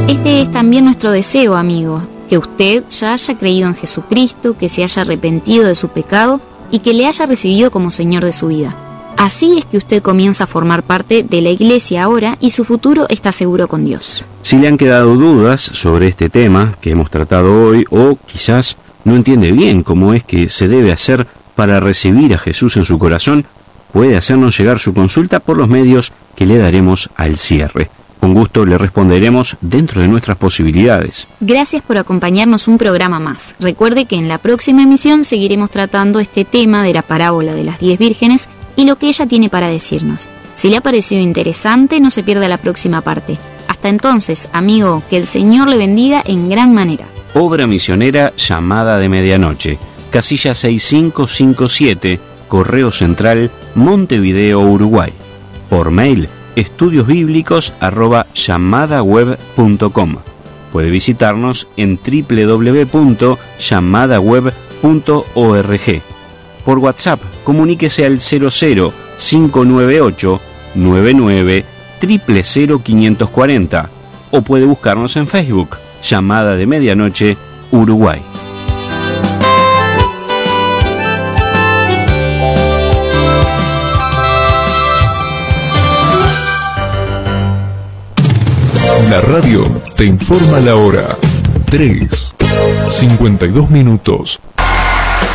Este es también nuestro deseo, amigo, que usted ya haya creído en Jesucristo, que se haya arrepentido de su pecado y que le haya recibido como Señor de su vida. Así es que usted comienza a formar parte de la Iglesia ahora y su futuro está seguro con Dios. Si le han quedado dudas sobre este tema que hemos tratado hoy, o quizás no entiende bien cómo es que se debe hacer para recibir a Jesús en su corazón, puede hacernos llegar su consulta por los medios que le daremos al cierre. Con gusto le responderemos dentro de nuestras posibilidades. Gracias por acompañarnos un programa más. Recuerde que en la próxima emisión seguiremos tratando este tema de la parábola de las 10 vírgenes y lo que ella tiene para decirnos. Si le ha parecido interesante, no se pierda la próxima parte. Hasta entonces, amigo, que el Señor le bendiga en gran manera. Obra misionera Llamada de Medianoche, casilla 6557, Correo Central, Montevideo, Uruguay. Por mail, estudiosbiblicos@llamadaweb.com. Puede visitarnos en www.llamadaweb.org. Por WhatsApp, comuníquese al 00-598 99 000 540 o puede buscarnos en Facebook, Llamada de Medianoche, Uruguay. La radio te informa la hora. 3:52.